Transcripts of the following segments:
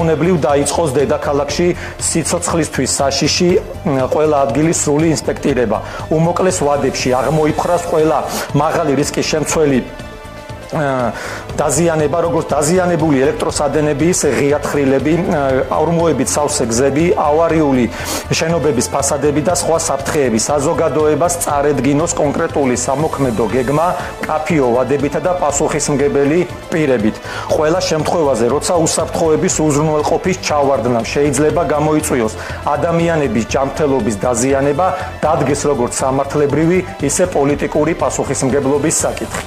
უნებლივ დაიწყოს დედაქალაქში სიცოცხლისთვის საშიში ყველა ადგილის სრული ინსპექტირება. უმოკლეს ვადებში აღმოიფხრას ყველა მაღალი რისკის შემცველი დაზიანება, როგორც დაზიანებული ელექტროსადენები, ისე ღიათხრილები, ორმოებით სავსე გზები, ავარიული შენობების ფასადები და სხვა საფრთხეები. საზოგადოებას წარედგინოს კონკრეტული სამოქმედო გეგმა, კაფიო ვადებითა და პასუხისმგებელი პირებით. ყველა შემთხვევაზე, როცა უსაფრთხოების უზრუნველყოფის ჩავარდნა შეიძლება გამოიწვიოს ადამიანების ჯანმრთელობის დაზიანება, დადგეს როგორც სამართლებრივი, ისე პოლიტიკური პასუხისმგებლობის საკითხი.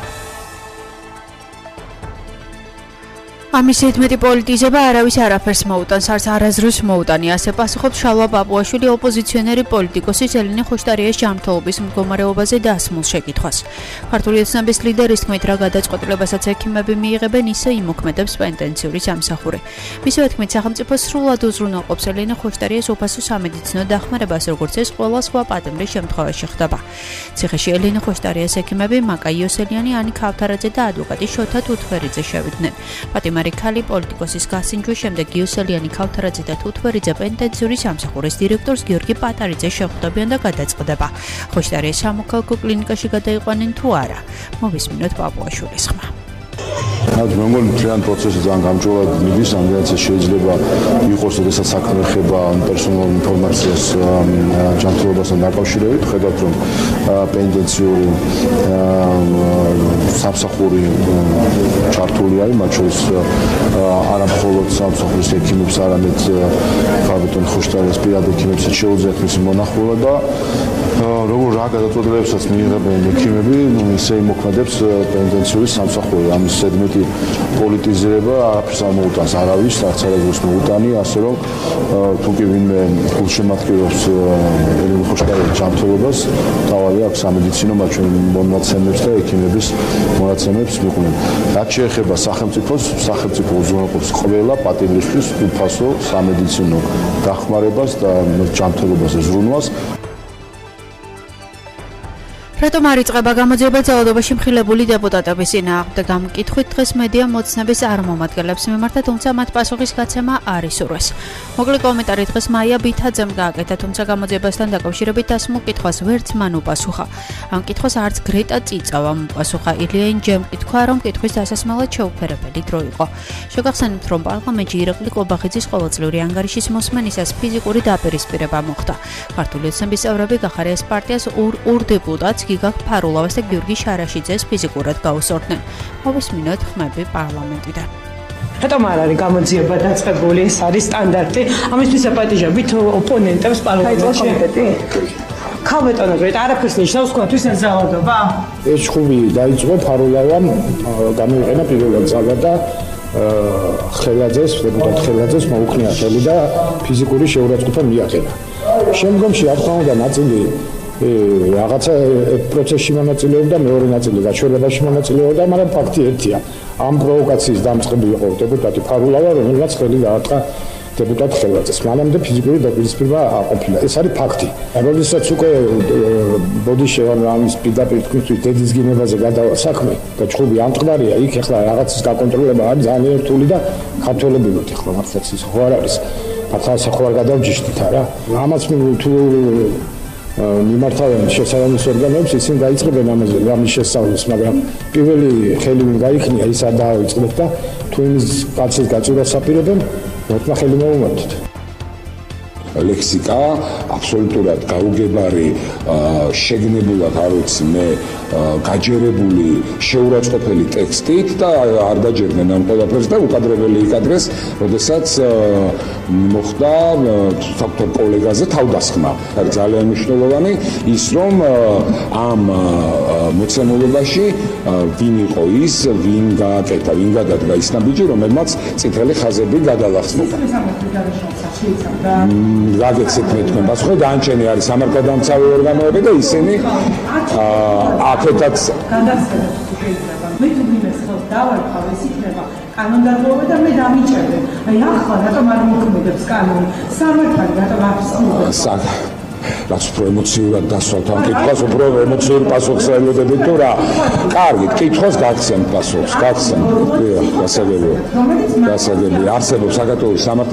ამისით მეტი პოლიტიზება არავის არაფერს მოუტანს, არც არაზრუს მოუტანი, ასე პასუხობს შალვა პაპუაშვილი ოპოზიციონერი პოლიტიკოსის ელენე ხოშტარიას ჯანმრთელობის მდგომარეობაზე დასმულ შეკითხვას. ქართული ოცნების ლიდერის თქმით, რა გადაწყვეტილებასაც ექიმები მიიღებენ, ისე იმოქმედებს პენტენციური სამსახური. მისივე თქმით, სახელმწიფო სრულად უზრუნველყოფს ელენე ხოშტარიას უფასო სამედიცინო დახმარებას, როგორც ეს ყველა სხვა პატიმრის შემთხვევაში ხდება. ციხეში ელენე ხოშტარიას ექიმები მაკა იოსელიანი, ანი ქავთარაძე და ადვოკატი შოთა თუთვერიძე შევიდნენ. ქალი პოლიტიკოსის გასინჯვის შემდეგ გიოსელიანი, ქავთარაძე და თუთვერიძე პენტენციური სამსახურის დირექტორს გიორგი პატარიძეს შეხვდებიან და გადაწყდება. ხოშტარიას სამოქალაქო კლინიკაში გადაიყვანენ თუ არა. მოვისმინოთ პაპუაშვილის ხმა. მეგონი მთლიან პროცესი ძალიან გამჭოლად მიდის, ამდენაც შეიძლება იყოს, როდესაც საქმე ეხება პერსონალურ ინფორმაციას ჯანმრთელობასთან დაკავშირებით, ხედავთ რომ პენტენციური სამსახური ჩართული არის, მათ შორის არა მხოლოდ სამსახურის ექიმებს, არამედ ბატონ ხოშტარიას პირად ექიმებსაც შეუძლიათ მისი მონახულება და როგორ რა გადაწყვეტილებებსაც მიიღებენ ექიმები, ისე იმოქმედებს პენტენციური სამსახური. ამის ზედმეტი პოლიტიზირება არაფერს არ მოუტანს არავის, არც არასდროს მოუტანი, ასე რომ თუ კი ვინმე გულშემატკივრობს ელენე ხოშტარიას ჯანმრთელობას, თავი აქვს სამედიცინო მონაცემებს და ექიმების მონაცემებს მიყვნენ. რაც შეეხება სახელმწიფოს, სახელმწიფო უზრუნველყოფს ყველა პატიმრისთვის უფასო სამედიცინო დახმარებას და ჯანმრთელობაზე ზრუნვას. რატომ არ იწყება გამოძიება ძალადობაში მხილებული დეპუტატების წინააღმდეგ? ამ კითხვით დღეს მედია მოცნების წარმომადგენლებს მიმართა, თუმცა მათ პასუხის გაცემა არ ისურვეს. მოკლე კომენტარი დღეს მაია ბითაძემ გააკეთა, თუმცა გამოძიებასთან დაკავშირებით დასმულ კითხვას ვერც მან უპასუხა. ამ კითხვას არც გრეტა წიწავამ უპასუხა. ილია ინჯემ კითხვა, რომ კითხვის დასასმელად შეუფერებელი დრო იყო. შეგახსენებთ, რომ პარლამენტში ირაკლი ყობახიძის ყოველწლიური ანგარიშის მოსმენისას ფიზიკური დაპირისპირება მოხდა. ქართული ოცნების წევრები გახარიას პარტიას ორ დეპუტატს გიგა ფარულავას და გიორგი შარაშიძეს ფიზიკურად გაუსორდნენ. მოვისმინოთ ხმები პარლამენტიდან. რატომ არ არის გამოძიება დაწყებული? ეს არის სტანდარტი. ამისთვის აპატიჟებით ოპონენტებს პარლამენტში. ქალბატონებრივ არაფერს ნიშნავს თქვენთვის ეს ძალადობა? ეს ხუბი დაიწყო ფარულავამ, გამოიყენა პირველად ძალა და ხელაძეს, დეპუტატ ხელაძეს მოუქნია ხელი და ფიზიკური შეურაცხყოფა მიაყენა. შემდგომში რა თქმა უნდა ნაწილი რაღაცა პროცესში მონაწილეობდა, მეორე ნაწილი გაჩვენებაში მონაწილეობდა, მაგრამ ფაქტი ერთია. ამ პროვოკაციის დამწყები იყო დეპუტატი ფარულავა, რომელმაც ხელი დაარტყა დეპუტატ ხელაძეს. მანამდე ფიზიკური დაპირისპირება აყოფილა. ეს არის ფაქტი. როდესაც უკვე ბოდიშევან ამის პირდაპირ თქვენთვის დედის გინებაზე გადავა საქმე და ჭხუბი ამწყდარია, იქ ახლა რაღაცის გაკონტროლება არის ძალიან რთული და ქართველებივით ახლა მართლაც ის ხო არ არის. მართლაც ხო არ გადავჯიშდით არა? ამას თუ მიმართავენ შესაბამის ორგანოებს, ისინი დაიწყებენ ამის შესწავლას, მაგრამ პირველი ხელი ვინ გაიქნია, ის არ დაავიწყდეთ და თუ იმის კაცის გაჭირვას აპირებენ, მოთმა ხელი მოუმართოთ. ლექსიკა აბსოლუტურად გაუგებარი, შეგნებულად არ ვიცი მე, გაჯერებული, შეურაცხყოფელი ტექსტით და არ დაჯერდნენ ამ ყველაფერს და უკადრებელი იკადრეს, როდესაც მოხდა საფრთხო კოლეგაზე თავდასხმა. არის ძალიან მნიშვნელოვანი ის, რომ ამ მოცემულობაში ვინ იყო ის, ვინ გააკეთა, ვინ გადადგა ის ნაბიჯი, რომელმაც წითელი ხაზები გადალახსნა. გაგეცეთ მე თქვენ პასუხი, განჩენი არის სამართალდამცავი ორგანოები და ისინი აქეთაც გადასცემს შეიძლება. მე თუ მიმეს ხელს დავარქვავ, ეს იქნება კანონდარღვევა და მე დამიჭერდე. აი ახლა რატომ არ მოქმედებს კანონი? სამართალი რატომ არ ფსხმობს? რაც უფრო ემოციურად დასვათ ამ კითხვას, უფრო ემოციურ პასუხს ელოდებით თუ რა. კარგი, კითხვას გაგცემ პასუხს, გაგცემ. გასაგებია. არსებობს საქართველოს სამართლებრივი